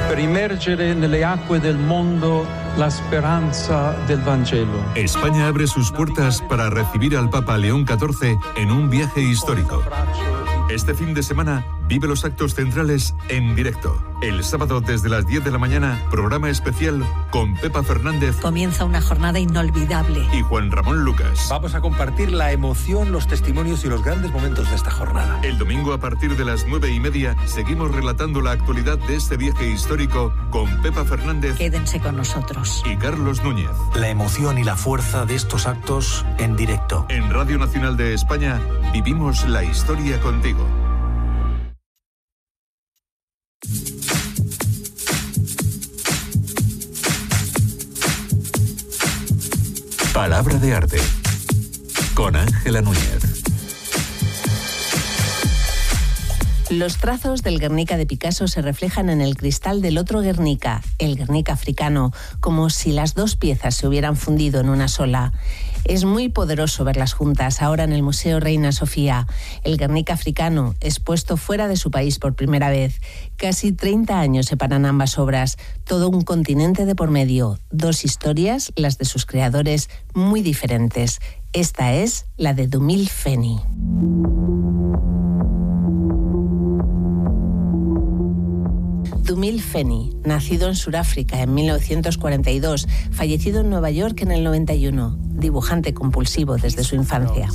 per immergere nelle acque del mondo la speranza del Vangelo. España abre sus puertas para recibir al Papa León XIV en un viaje histórico. Este fin de semana vive los actos centrales en directo. El sábado desde las 10 de la mañana, programa especial con Pepa Fernández. Comienza una jornada inolvidable. Y Juan Ramón Lucas. Vamos a compartir la emoción, los testimonios y los grandes momentos de esta jornada. El domingo a partir de las 9:30 seguimos relatando la actualidad de este viaje histórico con Pepa Fernández. Quédense con nosotros. Y Carlos Núñez. La emoción y la fuerza de estos actos en directo. En Radio Nacional de España vivimos la historia contigo. Palabra de arte con Ángela Núñez. Los trazos del Guernica de Picasso se reflejan en el cristal del otro Guernica, el Guernica africano, como si las dos piezas se hubieran fundido en una sola. Es muy poderoso verlas juntas ahora en el Museo Reina Sofía. El Guernica africano, expuesto fuera de su país por primera vez. Casi 30 años separan ambas obras, todo un continente de por medio, dos historias, las de sus creadores, muy diferentes. Esta es la de Dumil Feni. Dumil Feni, nacido en Sudáfrica en 1942, fallecido en Nueva York en el 91, dibujante compulsivo desde su infancia.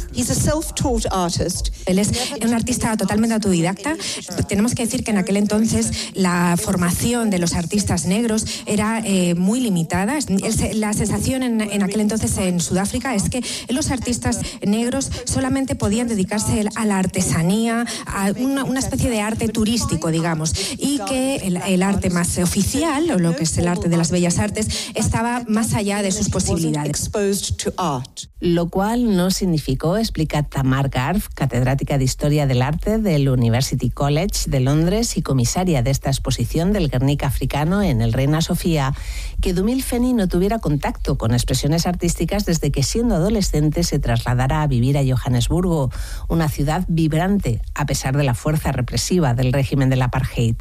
Él es un artista totalmente autodidacta. Tenemos que decir que en aquel entonces la formación de los artistas negros era muy limitada. La sensación en aquel entonces en Sudáfrica es que los artistas negros solamente podían dedicarse a la artesanía, a una especie de arte turístico, digamos, y que el arte más oficial, o lo que es el arte de las bellas artes, estaba más allá de sus posibilidades. Lo cual no significó, explica Tamar Garf, catedrática de Historia del Arte del University College de Londres y comisaria de esta exposición del Guernica africano en el Reina Sofía, que Dumil Feni no tuviera contacto con expresiones artísticas desde que siendo adolescente se trasladara a vivir a Johannesburgo, una ciudad vibrante a pesar de la fuerza represiva del régimen del apartheid.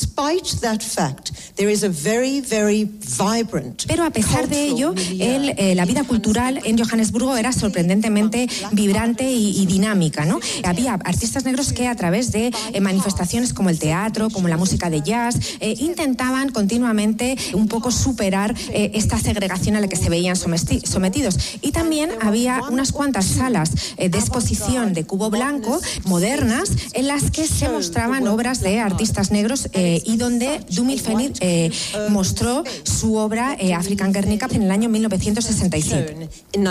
Pero a pesar de ello, la vida cultural en Johannesburgo era sorprendentemente vibrante y dinámica, ¿no? Había artistas negros que a través de manifestaciones como el teatro, como la música de jazz, intentaban continuamente un poco superar esta segregación a la que se veían sometidos. Y también había unas cuantas salas de exposición de cubo blanco modernas en las que se mostraban obras de artistas negros y donde Dumil Feni mostró su obra African Guernica en el año 1967.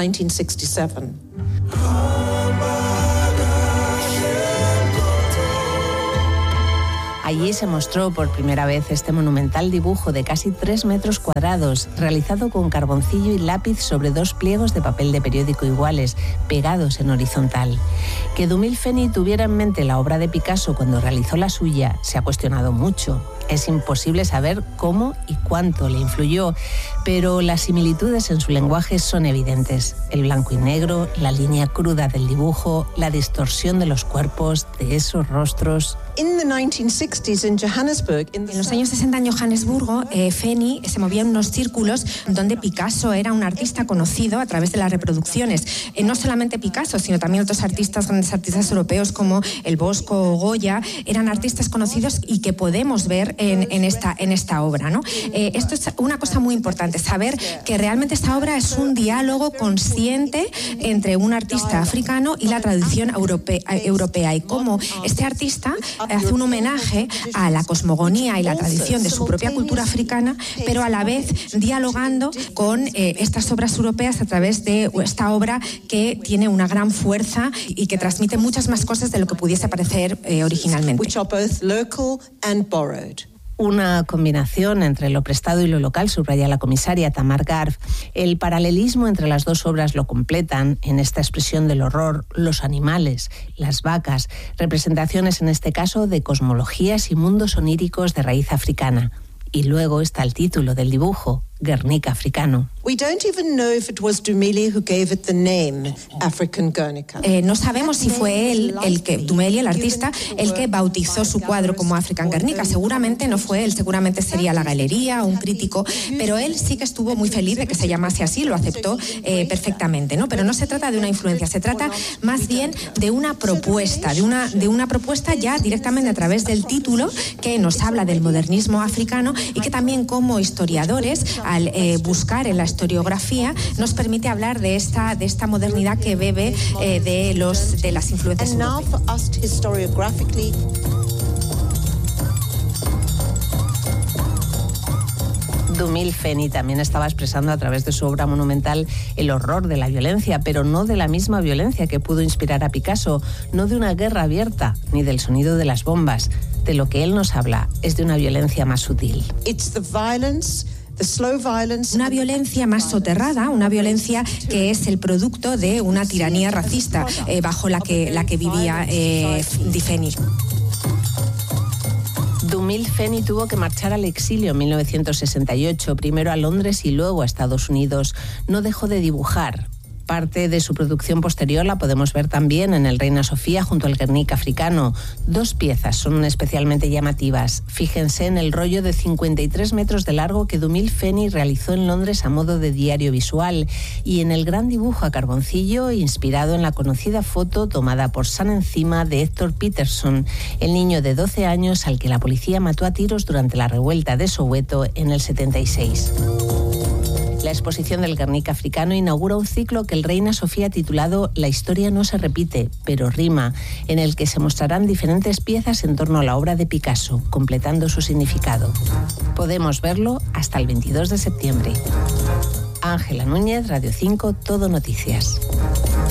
Allí se mostró por primera vez este monumental dibujo de casi 3 metros cuadrados, realizado con carboncillo y lápiz sobre 2 pliegos de papel de periódico iguales, pegados en horizontal. Que Dumil Feni tuviera en mente la obra de Picasso cuando realizó la suya se ha cuestionado mucho. Es imposible saber cómo y cuánto le influyó, pero las similitudes en su lenguaje son evidentes. El blanco y negro, la línea cruda del dibujo, la distorsión de los cuerpos, de esos rostros. En los años 60 en Johannesburgo, Feni se movía en unos círculos donde Picasso era un artista conocido a través de las reproducciones. No solamente Picasso, sino también otros grandes artistas europeos como el Bosco o Goya, eran artistas conocidos y que podemos ver en esta obra, ¿no? Esto es una cosa muy importante, saber que realmente esta obra es un diálogo consciente entre un artista africano y la tradición europea y cómo este artista hace un homenaje a la cosmogonía y la tradición de su propia cultura africana, pero a la vez dialogando con estas obras europeas a través de esta obra que tiene una gran fuerza y que transmite muchas más cosas de lo que pudiese parecer originalmente. Una combinación entre lo prestado y lo local, subraya la comisaria Tamar Garf. El paralelismo entre las dos obras lo completan en esta expresión del horror, los animales, las vacas, representaciones en este caso de cosmologías y mundos oníricos de raíz africana. Y luego está el título del dibujo, Guernica africano. We don't even know if it was Dumeli who gave it the name African Guernica. No sabemos si fue él, Dumeli, el artista, el que bautizó su cuadro como African Guernica. Seguramente no fue él, seguramente sería la galería o un crítico, pero él sí que estuvo muy feliz de que se llamase así, lo aceptó perfectamente, ¿no? Pero no se trata de una influencia, se trata más bien de una propuesta, de una propuesta ya directamente a través del título que nos habla del modernismo africano y que también como historiadores, al buscar en la historiografía, nos permite hablar de esta modernidad que bebe de las influencias europeas. Dumil Feni también estaba expresando a través de su obra monumental el horror de la violencia, pero no de la misma violencia que pudo inspirar a Picasso, no de una guerra abierta, ni del sonido de las bombas. De lo que él nos habla es de una violencia más sutil. Una violencia más soterrada, una violencia que es el producto de una tiranía racista bajo la que vivía Di Feni. Dumil Feni tuvo que marchar al exilio en 1968, primero a Londres y luego a Estados Unidos. No dejó de dibujar. Parte de su producción posterior la podemos ver también en el Reina Sofía junto al Guernica africano. 2 piezas son especialmente llamativas. Fíjense en el rollo de 53 metros de largo que Dumil Feni realizó en Londres a modo de diario visual y en el gran dibujo a carboncillo inspirado en la conocida foto tomada por San Encima de Héctor Peterson, el niño de 12 años al que la policía mató a tiros durante la revuelta de Soweto en el 76. La exposición del Guernica africano inaugura un ciclo que el Reina Sofía ha titulado La historia no se repite, pero rima, en el que se mostrarán diferentes piezas en torno a la obra de Picasso, completando su significado. Podemos verlo hasta el 22 de septiembre. Ángela Núñez, Radio 5, Todo Noticias.